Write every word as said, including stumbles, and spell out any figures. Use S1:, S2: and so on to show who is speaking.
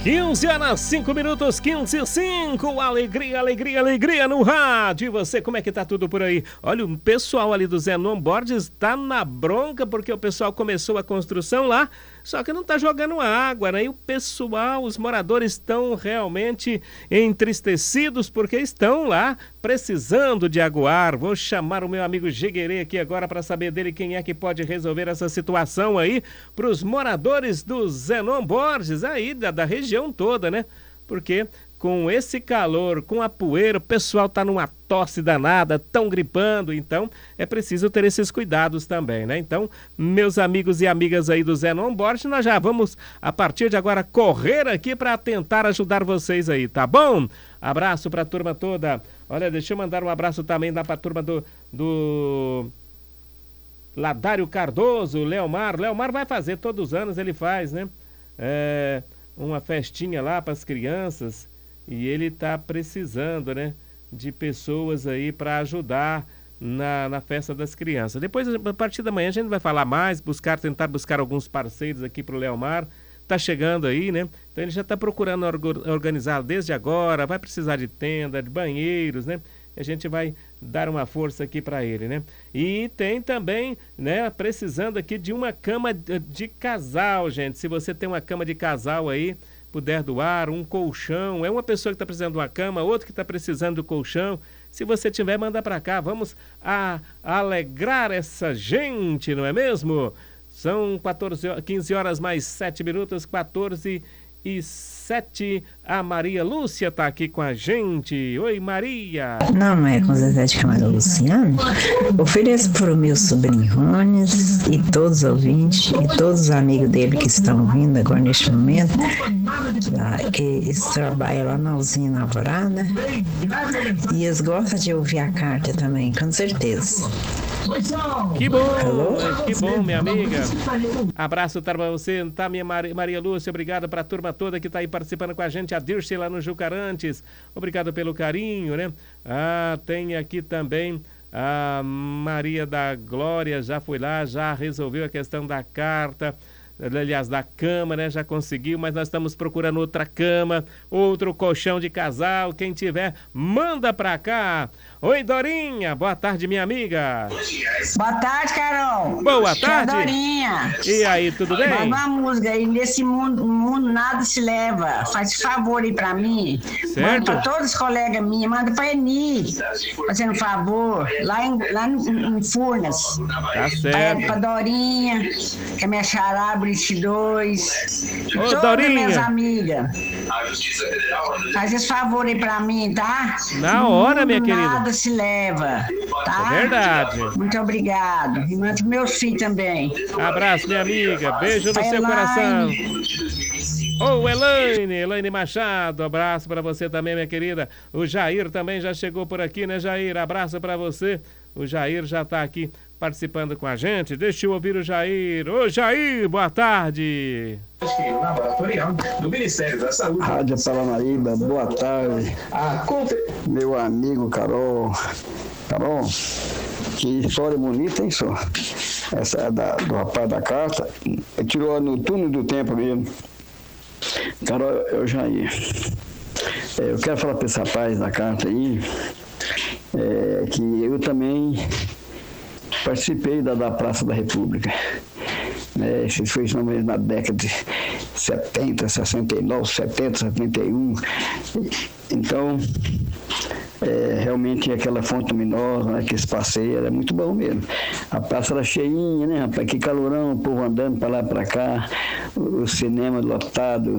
S1: quinze horas, cinco minutos, quinze e cinco. Alegria, alegria, alegria no rádio. E você, como é que tá tudo por aí? Olha, o pessoal ali do Zenon Borges tá na bronca porque o pessoal começou a construção lá, só que não tá jogando água, né? E o pessoal, os moradores estão realmente entristecidos porque estão lá precisando de aguar. Vou chamar o meu amigo Jeguerê aqui agora para saber dele quem é que pode resolver essa situação aí para os moradores do Zenon Borges, aí da, da região toda, né? Porque com esse calor, com a poeira, o pessoal tá numa tosse danada, tão gripando, então é preciso ter esses cuidados também, né? Então, meus amigos e amigas aí do Zenon Borges, nós já vamos, a partir de agora, correr aqui para tentar ajudar vocês aí, tá bom? Abraço pra turma toda. Olha, deixa eu mandar um abraço também lá pra turma do... do... Ladário Cardoso, Leomar. Leomar vai fazer, todos os anos ele faz, né? É, uma festinha lá para as crianças e ele tá precisando, né? De pessoas aí para ajudar na, na festa das crianças. Depois, a partir da manhã, a gente vai falar mais, buscar, tentar buscar alguns parceiros aqui pro Leomar. Tá chegando aí, né? Então ele já tá procurando organizar desde agora, vai precisar de tenda, de banheiros, né? A gente vai dar uma força aqui para ele, né? E tem também, né, precisando aqui de uma cama de casal, gente. Se você tem uma cama de casal aí, puder doar, um colchão, é uma pessoa que está precisando de uma cama, outra que está precisando do colchão. Se você tiver, manda para cá. Vamos a, a alegrar essa gente, não é mesmo? São quatorze, quinze horas mais sete minutos, quatorze e sete. A Maria Lúcia tá aqui com a gente. Oi, Maria.
S2: Não, não é com Zezé de Camargo Luciano. Ofereço para o meu sobrinho Rones e todos os ouvintes e todos os amigos dele que estão vindo agora neste momento, que eles trabalham lá na usina Alvorada e eles gostam de ouvir a carta também, com certeza.
S1: Que bom, Alô? Que bom, minha amiga. Abraço para você, tá, minha Maria Lúcia? Obrigado para a turma toda que tá aí participando com a gente. A Dirce lá no Jucarantes. Obrigado pelo carinho, né? Ah, tem aqui também a Maria da Glória, já foi lá, já resolveu a questão da carta. Aliás, da cama, né? Já conseguiu, mas nós estamos procurando outra cama, outro colchão de casal. Quem tiver, manda pra cá. Oi, Dorinha. Boa tarde, minha amiga.
S3: Boa tarde, Carol.
S1: Boa tarde.
S3: É Dorinha.
S1: E aí, tudo bem?
S3: Manda uma música aí. Nesse mundo, mundo nada se leva. Faz favor aí pra mim.
S1: Certo.
S3: Manda pra todos os colegas minhas. Manda pra Eni. Fazendo um favor. Lá em, lá em, em Furnas.
S1: Tá certo.
S3: Pra, pra Dorinha, que é minha xará, vinte e dois.
S1: Ô,
S3: Todas
S1: Dorinha.
S3: minhas amigas. Faz esse favor aí pra mim, tá?
S1: Na hora, minha
S3: Mundo
S1: querida.
S3: Nada se leva, tá?
S1: É verdade.
S3: Muito obrigado. E manda pros meus filhos também.
S1: Abraço, minha amiga. Beijo no
S3: A
S1: seu coração.
S3: Elaine.
S1: Ô, oh, Elaine, Elaine Machado, abraço pra você também, minha querida. O Jair também já chegou por aqui, né, Jair? Abraço pra você. O Jair já tá aqui participando com a gente. Deixa eu ouvir o Jair. Ô, Jair, boa tarde.
S4: Laboratorial do Ministério da Saúde.
S5: Rádio Paranaíba, boa tarde. Meu amigo Carol. Carol, que história bonita, hein, só? Essa é da, do rapaz da carta. Ele tirou no túnel do tempo mesmo. Carol, eu já ia. É, eu quero falar para esse rapaz da carta aí, é, que eu também participei da, da Praça da República. É, isso foi na década de setenta, sessenta e nove, setenta, setenta e um. Então, é, realmente aquela fonte luminosa, né, que esse passeio era muito bom mesmo. A praça era cheinha, né, rapaz? Que calorão, o povo andando para lá e para cá, o cinema lotado.